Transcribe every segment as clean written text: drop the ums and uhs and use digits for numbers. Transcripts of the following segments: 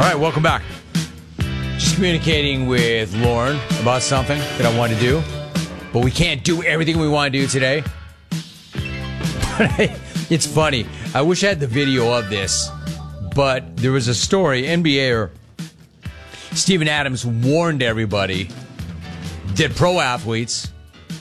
All right, welcome back. Just communicating with Lauren about something that I want to do, but we can't do everything we want to do today. It's funny. I wish I had the video of this, but there was a story. NBAer Steven Adams warned everybody that pro athletes,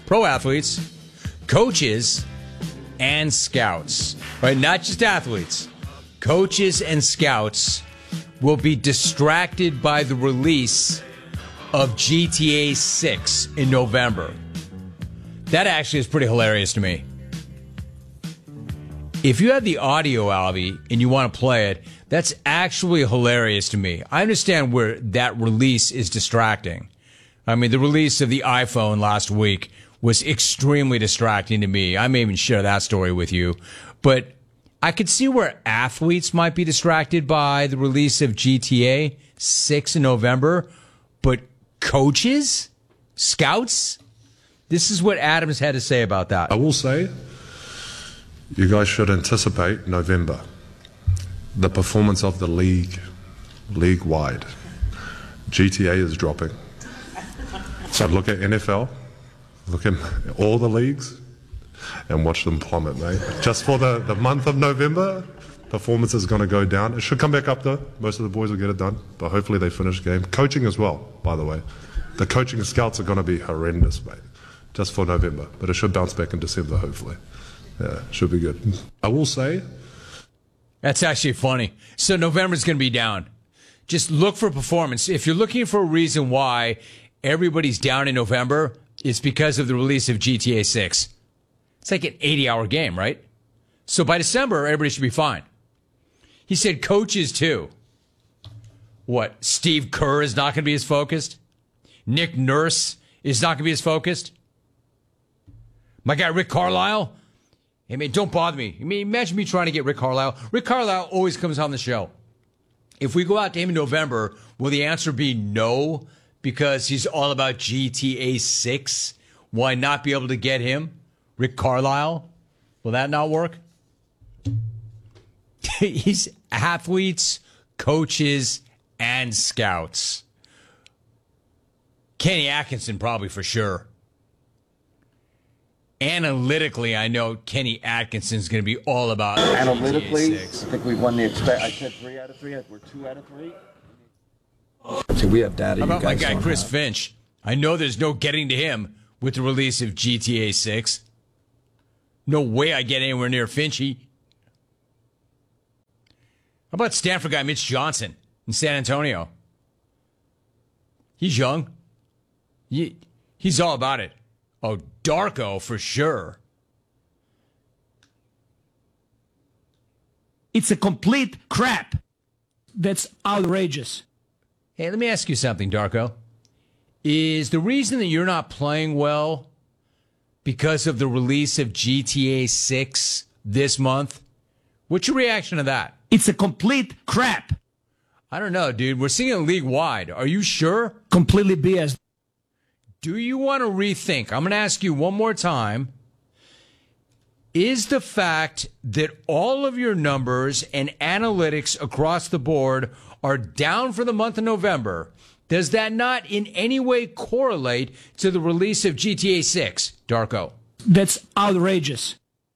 coaches, and scouts, right? Not just athletes, coaches and scouts will be distracted by the release of GTA 6 in November. That actually is pretty hilarious to me. If you have the audio, Albie, and you want to play it, that's actually hilarious to me. I understand where that release is distracting. I mean, the release of the iPhone last week was extremely distracting to me. I may even share that story with you. But I could see where athletes might be distracted by the release of GTA 6 in November. But coaches? Scouts? This is what Adams had to say about that. I will say, you guys should anticipate November. The performance of the league-wide. GTA is dropping. So look at NFL, look at all the leagues, and watch them plummet, mate. Just for the month of November, performance is going to go down. It should come back up, though. Most of the boys will get it done, but hopefully they finish the game. Coaching as well, by the way. The coaching scouts are going to be horrendous, mate, just for November. But it should bounce back in December, hopefully. Yeah, should be good. I will say... That's actually funny. So November's going to be down. Just look for performance. If you're looking for a reason why everybody's down in November, it's because of the release of GTA 6. It's like an 80-hour game, right? So by December, everybody should be fine. He said coaches, too. What, Steve Kerr is not going to be as focused? Nick Nurse is not going to be as focused? My guy Rick Carlisle? Hey, man, don't bother me. I mean, imagine me trying to get Rick Carlisle. Rick Carlisle always comes on the show. If we go out to him in November, will the answer be no? Because he's all about GTA 6? Why not be able to get him? Rick Carlisle? Will that not work? He's athletes, coaches, and scouts. Kenny Atkinson probably for sure. Analytically, I know Kenny Atkinson's going to be all about Analytically, GTA 6. I think we won the expect. I said 3 out of 3. We're 2 out of 3. See, we have data. How about my guy don't Chris have. Finch? I know there's no getting to him with the release of GTA 6. No way I get anywhere near Finchy. How about Stanford guy Mitch Johnson in San Antonio? He's young. He's all about it. Oh, Darko for sure. It's a complete crap. That's outrageous. Hey, let me ask you something, Darko. Is the reason that you're not playing well because of the release of GTA 6 this month? What's your reaction to that? It's a complete crap. I don't know, dude. We're seeing it league-wide. Are you sure? Completely BS. Do you want to rethink? I'm going to ask you one more time. Is the fact that all of your numbers and analytics across the board are down for the month of November, does that not in any way correlate to the release of GTA 6, Darko? That's outrageous.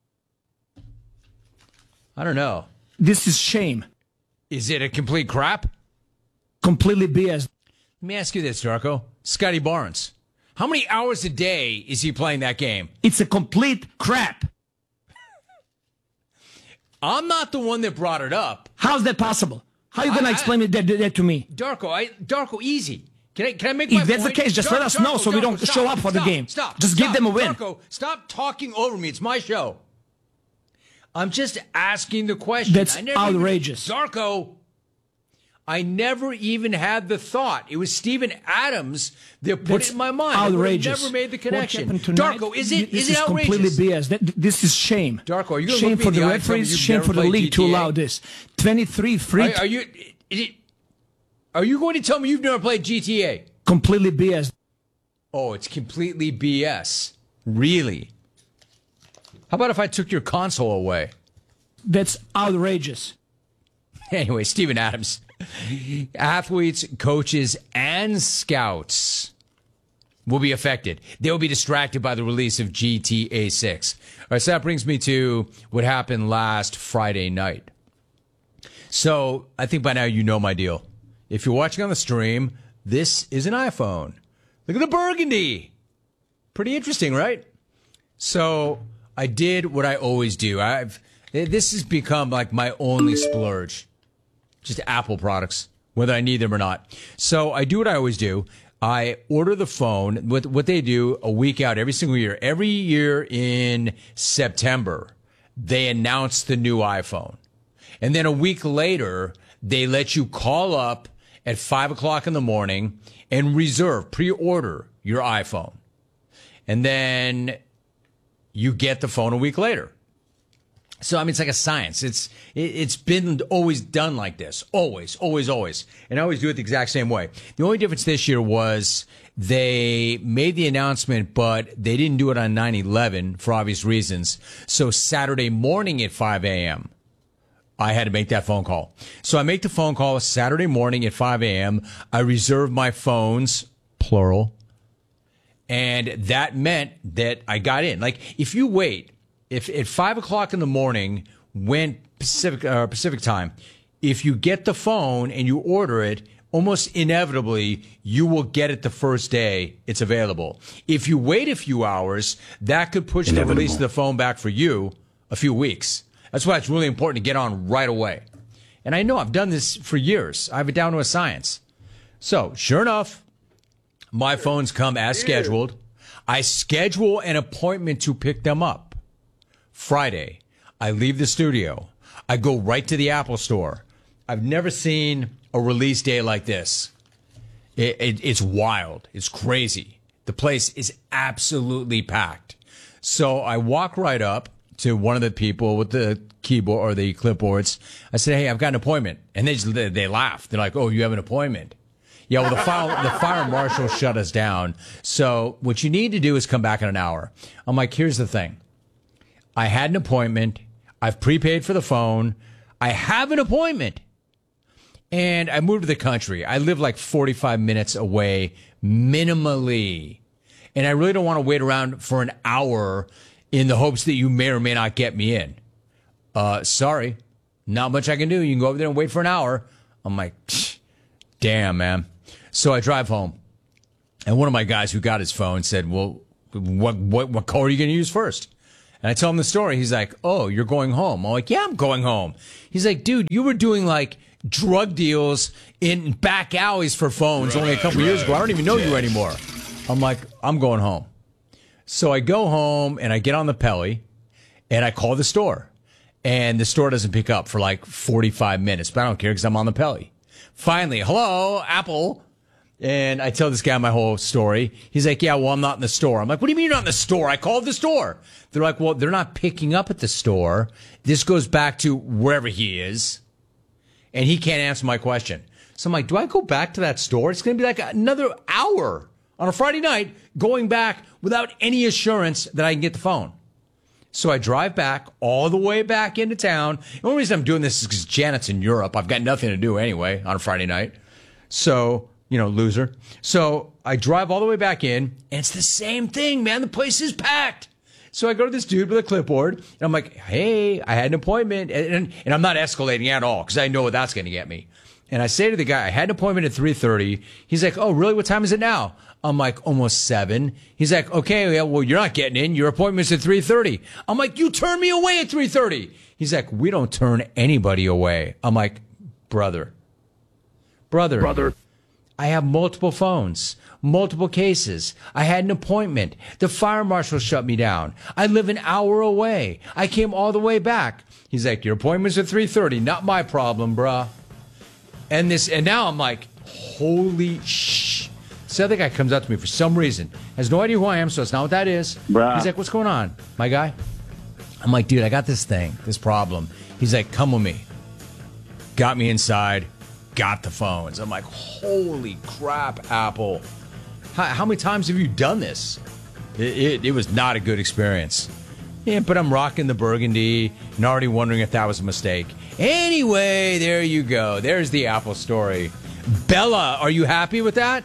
I don't know. This is shame. Is it a complete crap? Completely BS. Let me ask you this, Darko. Scotty Barnes. How many hours a day is he playing that game? It's a complete crap. I'm not the one that brought it up. How's that possible? How are you going to explain that to me? Darko, easy. Can I make my point? If that's the case, just let us know so we don't show up for the game. Just give them a win. Darko, stop talking over me. It's my show. I'm just asking the question. That's outrageous. Darko, I never even had the thought. It was Steven Adams that put it in my mind. Outrageous. I never made the connection. What happened tonight, Darko, is it outrageous? Completely BS. This is shame. Darko, are you going to shame look me for in the eye and referees, tell me shame you've for the never league played to GTA? allow this. 23 free. Are you going to tell me you've never played GTA? Completely BS. Oh, it's completely BS. Really? How about if I took your console away? That's outrageous. Anyway, Steven Adams. Athletes, coaches, and scouts will be affected. They'll be distracted by the release of GTA 6. All right, so that brings me to what happened last Friday night. So I think by now you know my deal. If you're watching on the stream, this is an iPhone. Look at the burgundy. Pretty interesting, right? So I did what I always do. This has become like my only splurge. Just Apple products, whether I need them or not. So I do what I always do. I order the phone. What they do a week out every single year. Every year in September, they announce the new iPhone. And then a week later, they let you call up at 5 o'clock in the morning and pre-order your iPhone. And then you get the phone a week later. So, I mean, it's like a science. It's been always done like this. Always, always, always. And I always do it the exact same way. The only difference this year was they made the announcement, but they didn't do it on 9/11 for obvious reasons. So Saturday morning at 5 a.m., I had to make that phone call. So I make the phone call Saturday morning at 5 a.m. I reserve my phones, plural. And that meant that I got in. Like, if you wait, if at 5 o'clock in the morning, when Pacific time, if you get the phone and you order it, almost inevitably, you will get it the first day it's available. If you wait a few hours, that could push the release of the phone back for you a few weeks. That's why it's really important to get on right away. And I know I've done this for years. I have it down to a science. So, sure enough, my phones come as scheduled. I schedule an appointment to pick them up. Friday, I leave the studio. I go right to the Apple store. I've never seen a release day like this. It's wild. It's crazy. The place is absolutely packed. So I walk right up to one of the people with the keyboard or the clipboards. I said, "Hey, I've got an appointment." And they laugh. They're like, "Oh, you have an appointment?" Yeah, well, the fire marshal shut us down. So what you need to do is come back in an hour. I'm like, here's the thing. I had an appointment. I've prepaid for the phone. I have an appointment. And I moved to the country. I live like 45 minutes away minimally. And I really don't want to wait around for an hour in the hopes that you may or may not get me in. Sorry. Not much I can do. You can go over there and wait for an hour. I'm like, damn, man. So I drive home. And one of my guys who got his phone said, "Well, what call are you going to use first?" And I tell him the story. He's like, "Oh, you're going home." I'm like, "Yeah, I'm going home." He's like, "Dude, you were doing like drug deals in back alleys for phones only a couple years ago. I don't even know you anymore." I'm like, "I'm going home." So I go home and I get on the Pelly and I call the store. And the store doesn't pick up for like 45 minutes, but I don't care because I'm on the Pelly. Finally, "Hello, Apple." And I tell this guy my whole story. He's like, "Yeah, well, I'm not in the store." I'm like, "What do you mean you're not in the store? I called the store." They're like, "Well, they're not picking up at the store. This goes back to wherever he is. And he can't answer my question." So I'm like, do I go back to that store? It's going to be like another hour on a Friday night going back without any assurance that I can get the phone. So I drive back all the way back into town. The only reason I'm doing this is because Janet's in Europe. I've got nothing to do anyway on a Friday night. So, loser. So I drive all the way back in, and it's the same thing, man. The place is packed. So I go to this dude with a clipboard, and I'm like, "Hey, I had an appointment." And I'm not escalating at all because I know what that's going to get me. And I say to the guy, "I had an appointment at 3:30. He's like, "Oh, really? What time is it now?" I'm like, "Almost 7. He's like, "Okay, well, you're not getting in. Your appointment's at 3:30. I'm like, "You turned me away at 3:30. He's like, "We don't turn anybody away." I'm like, brother. I have multiple phones, multiple cases. I had an appointment. The fire marshal shut me down. I live an hour away. I came all the way back." He's like, "Your appointment's at 3:30. Not my problem, bruh." And now I'm like, holy shh. So the other guy comes up to me for some reason, has no idea who I am, so it's not what that is. Bruh. He's like, "What's going on, my guy?" I'm like, "Dude, I got this problem." He's like, "Come with me." Got me inside. Got the phones. I'm like, holy crap, Apple. How many times have you done this? It was not a good experience. Yeah, but I'm rocking the burgundy and already wondering if that was a mistake. Anyway, there you go. There's the Apple story. Bella, are you happy with that?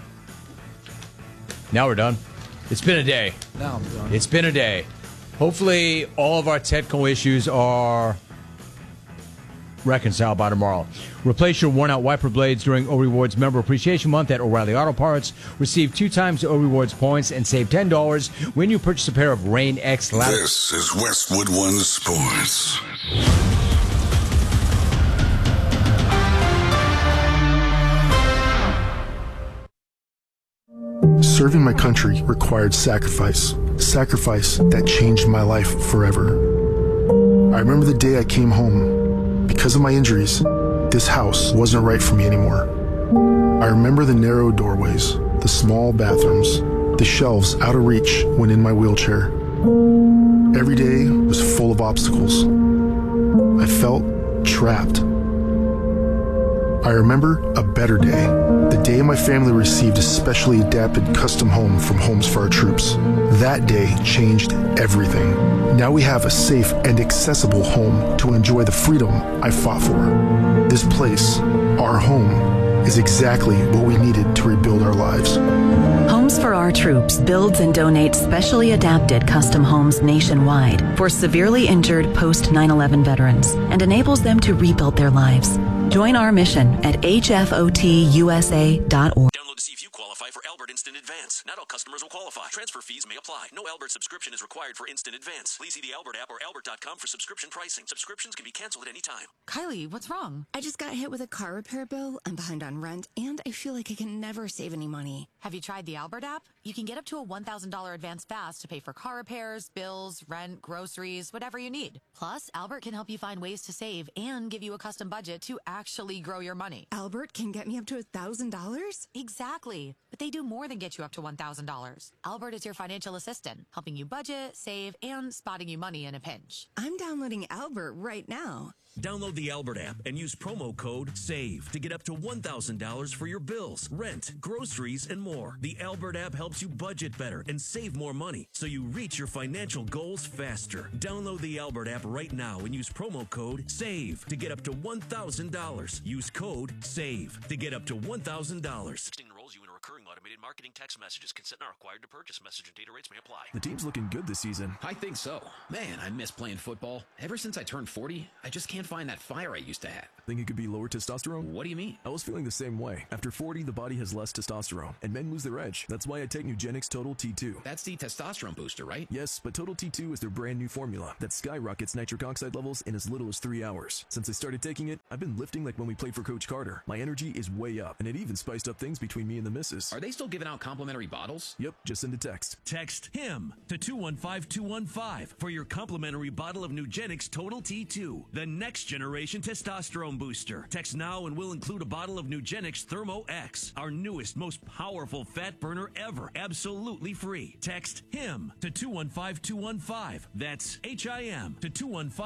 Now we're done. It's been a day. Now I'm done. It's been a day. Hopefully, all of our technical issues are reconciled by tomorrow. Replace your worn-out wiper blades during O Rewards Member Appreciation Month at O'Reilly Auto Parts. Receive 2 times O Rewards points and save $10 when you purchase a pair of Rain X ladders. This is Westwood One Sports. Serving my country required sacrifice that changed my life forever. I remember the day I came home. Because of my injuries, this house wasn't right for me anymore. I remember the narrow doorways, the small bathrooms, the shelves out of reach when in my wheelchair. Every day was full of obstacles. I felt trapped. I remember a better day. The day my family received a specially adapted custom home from Homes for Our Troops. That day changed everything. Now we have a safe and accessible home to enjoy the freedom I fought for. This place, our home, is exactly what we needed to rebuild our lives. Homes for Our Troops builds and donates specially adapted custom homes nationwide for severely injured post 9/11 veterans and enables them to rebuild their lives. Join our mission at hfotusa.org. Download to see if you qualify for Albert Instant Advance. Not all customers will qualify. Transfer fees may apply. No Albert subscription is required for Instant Advance. Please see the Albert app or albert.com for subscription pricing. Subscriptions can be canceled at any time. Kylie, what's wrong? I just got hit with a car repair bill. I'm behind on rent, and I feel like I can never save any money. Have you tried the Albert app? You can get up to a $1,000 advance fast to pay for car repairs, bills, rent, groceries, whatever you need. Plus, Albert can help you find ways to save and give you a custom budget to actually grow your money. Albert can get me up to $1,000? Exactly. But they do more than get you up to $1,000. Albert is your financial assistant, helping you budget, save, and spotting you money in a pinch. I'm downloading Albert right now. Download the Albert app and use promo code SAVE to get up to $1,000 for your bills, rent, groceries, and more. The Albert app helps you budget better and save more money so you reach your financial goals faster. Download the Albert app right now and use promo code SAVE to get up to $1,000. Use code SAVE to get up to $1,000. Texting enrolls you in a recurring automated marketing text messages. Consent not required to purchase. Message and data rates may apply. The team's looking good this season. I think so. Man, I miss playing football. Ever since I turned 40, I just can't find that fire I used to have. Think it could be lower testosterone? What do you mean? I was feeling the same way. After 40, the body has less testosterone, and men lose their edge. That's why I take Nugenix Total T2. That's the testosterone booster, right? Yes, but Total T2 is their brand new formula that skyrockets nitric oxide levels in as little as 3 hours. Since I started taking it, I've been lifting like when we played for Coach Carter. My energy is way up, and it even spiced up things between me and the missus. Are they still giving out complimentary bottles? Yep, just send a text. Text HIM to 215215 for your complimentary bottle of Nugenix Total T2, the next generation testosterone booster. Text now and we'll include a bottle of Nugenix Thermo X, our newest, most powerful fat burner ever, absolutely free. Text HIM to 215215. That's HIM to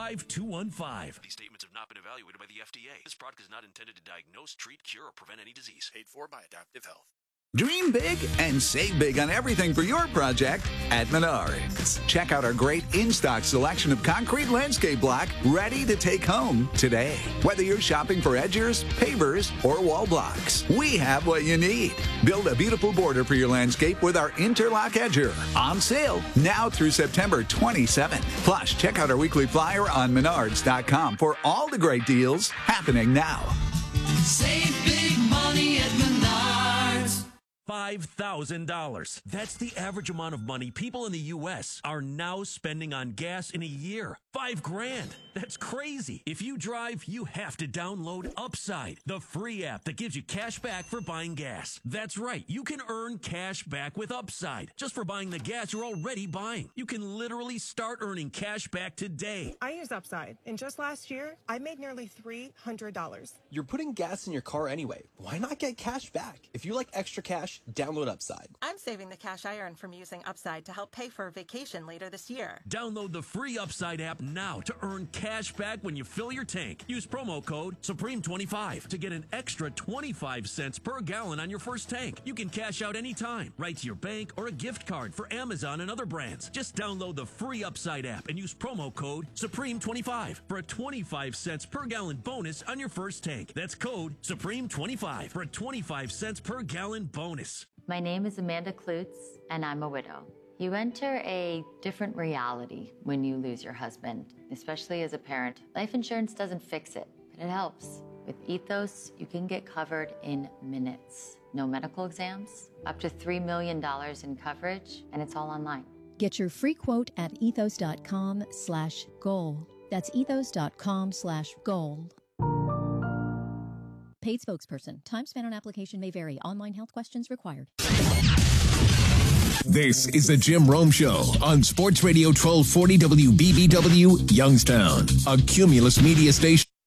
215215. These statements have not been evaluated by the FDA. This product is not intended to diagnose, treat, cure, or prevent any disease. Paid for by Adaptive Health. Dream big and save big on everything for your project at Menards. Check out our great in-stock selection of concrete landscape block ready to take home today. Whether you're shopping for edgers, pavers, or wall blocks, we have what you need. Build a beautiful border for your landscape with our Interlock Edger. On sale now through September 27th. Plus, check out our weekly flyer on Menards.com for all the great deals happening now. Save big money at Menards. $5,000. That's the average amount of money people in the U.S. are now spending on gas in a year. $5,000. That's crazy. If you drive, you have to download Upside, the free app that gives you cash back for buying gas. That's right. You can earn cash back with Upside just for buying the gas you're already buying. You can literally start earning cash back today. I use Upside, and just last year, I made nearly $300. You're putting gas in your car anyway. Why not get cash back? If you like extra cash, Download Upside. I'm saving the cash I earn from using Upside to help pay for a vacation later this year. Download the free Upside app now to earn cash back when you fill your tank. Use promo code Supreme25 to get an extra 25 cents per gallon on your first tank. You can cash out anytime, right to your bank or a gift card for Amazon and other brands. Just download the free Upside app and use promo code Supreme25 for a 25 cents per gallon bonus on your first tank. That's code Supreme25 for a 25 cents per gallon bonus. My name is Amanda Klutz, and I'm a widow. You enter a different reality when you lose your husband, especially as a parent. Life insurance doesn't fix it, but it helps. With Ethos, you can get covered in minutes. No medical exams, up to $3 million in coverage, and it's all online. Get your free quote at ethos.com/goal. That's ethos.com/goal. Paid spokesperson. Time spent on application may vary. Online health questions required. This is the Jim Rome Show on Sports Radio 1240 WBBW Youngstown, a Cumulus Media station.